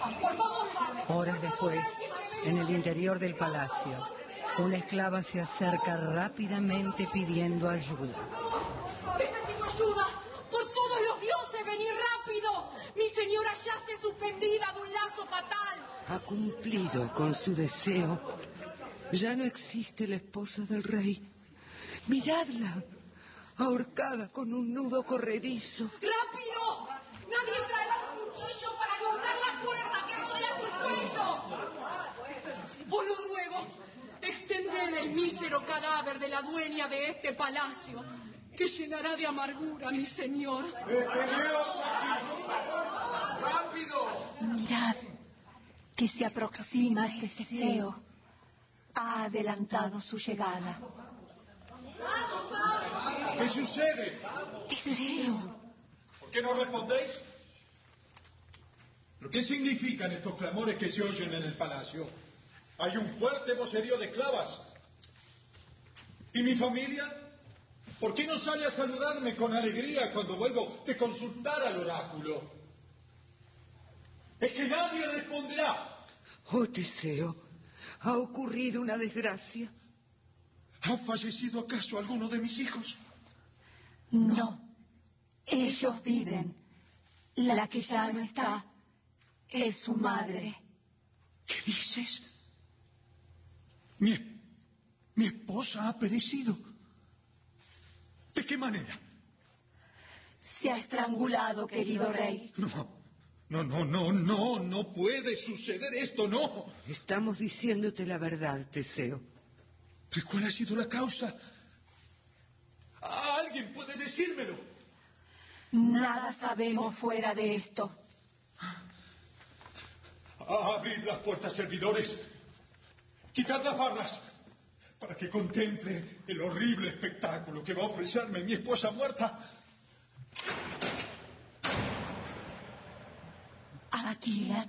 Por favor. Horas después, en el interior del palacio, una esclava se acerca rápidamente pidiendo ayuda. Necesito ayuda. Por todos los dioses, venid rápido. Mi señora yace suspendida de un lazo fatal. Ha cumplido con su deseo. Ya no existe la esposa del rey. Miradla, ahorcada con un nudo corredizo. ¡Rápido! Nadie traerá un cuchillo para cortar la cuerda que rodea su cuello. Os lo ruego, extended el mísero cadáver de la dueña de este palacio, que llenará de amargura a mi señor. ¡Deteneos aquí! ¡Rápidos! Mirad, que se aproxima Teseo. Ha adelantado su llegada. ¿Qué sucede? Teseo. ¿Por qué no respondéis? ¿Pero qué significan estos clamores que se oyen en el palacio? Hay un fuerte vocerío de esclavas. ¿Y mi familia? ¿Por qué no sale a saludarme con alegría cuando vuelvo de consultar al oráculo? Es que nadie responderá. Oh, Teseo, ha ocurrido una desgracia. ¿Ha fallecido acaso alguno de mis hijos? No, ellos viven. La que ya no está es su madre. ¿Qué dices? Mi esposa ha perecido. ¿De qué manera? Se ha estrangulado, querido rey. No puede suceder esto, no. Estamos diciéndote la verdad, Teseo. ¿Pero cuál ha sido la causa? ¿Alguien puede decírmelo? Nada sabemos fuera de esto. Abrid las puertas, servidores. Quitad las barras para que contemple el horrible espectáculo que va a ofrecerme mi esposa muerta. Aquí la